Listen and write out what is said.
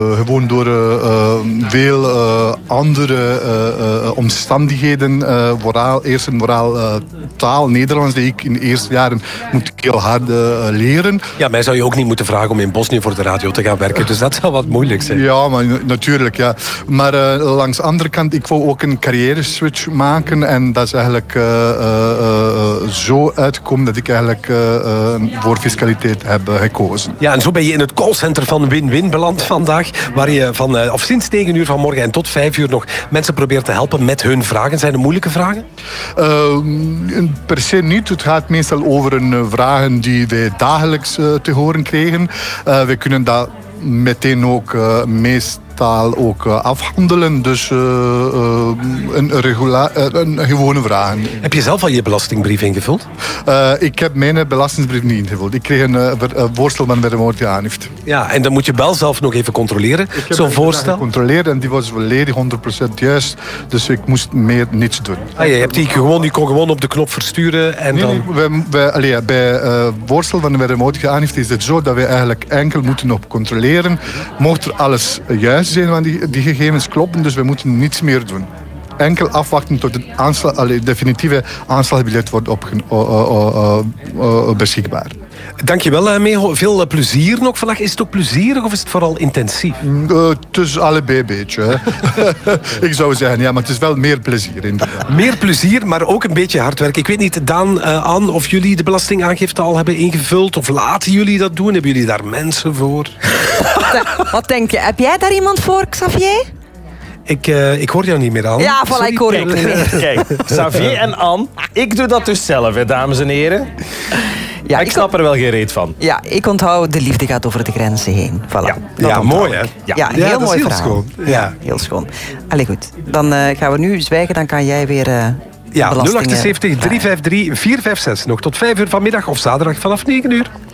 Gewoon door veel andere omstandigheden, eerst een taal, Nederlands, die ik in de eerste jaren moet heel hard leren. Ja, mij zou je ook niet moeten vragen om in Bosnië voor de radio te gaan werken, dus dat zou wat moeilijk zijn. Ja, maar natuurlijk, ja. Maar langs de andere kant, ik wou ook een carrière-switch maken en dat is eigenlijk zo uitgekomen dat ik eigenlijk voor fiscaliteit heb gekozen. Ja, en zo ben je in het callcenter van Win-Win beland vandaag, waar je sinds 9 uur vanmorgen en tot 5 uur nog mensen probeert te helpen met hun vragen. Zijn er moeilijke vragen? Per se niet. Het gaat meestal over vragen die wij dagelijks te horen krijgen. We kunnen dat meteen ook ook afhandelen. Dus een gewone vraag. Heb je zelf al je belastingbrief ingevuld? Ik heb mijn belastingbrief niet ingevuld. Ik kreeg een voorstel van de wordt. Ja, en dan moet je wel zelf nog even controleren. Zo'n voorstel? Gecontroleerd en die was volledig 100% juist. Dus ik moest meer niets doen. Je kon gewoon op de knop versturen en dan... Bij voorstel van de wordt is het zo dat we eigenlijk enkel moeten op controleren. Mocht er alles juist zijn van die gegevens kloppen, dus we moeten niets meer doen. Enkel afwachten tot het definitieve aanslagbiljet wordt beschikbaar. Dankjewel, Meho. Veel plezier nog vandaag. Is het ook plezierig of is het vooral intensief? Het is allebei een beetje. Ik zou zeggen, ja, maar het is wel meer plezier. Inderdaad. Meer plezier, maar ook een beetje hard werken. Ik weet niet, Daan, Anne, of jullie de belastingaangifte al hebben ingevuld of laten jullie dat doen? Hebben jullie daar mensen voor? Wat denk je? Heb jij daar iemand voor, Xavier? Ik hoor jou niet meer, Anne. Ja, voilà, ik hoor je niet meer. Kijk, Xavier en Anne, ik doe dat dus zelf, hè, dames en heren. Ja, ik snap er wel geen reet van. Ja, ik onthoud de liefde gaat over de grenzen heen. Voilà. Ja, mooi, hè? Ja, heel mooi heel verhaal. Schoon. Ja, heel schoon. Allee, goed. Dan gaan we nu zwijgen, dan kan jij weer... 078 353 456. Nog tot 5 uur vanmiddag of zaterdag vanaf 9 uur.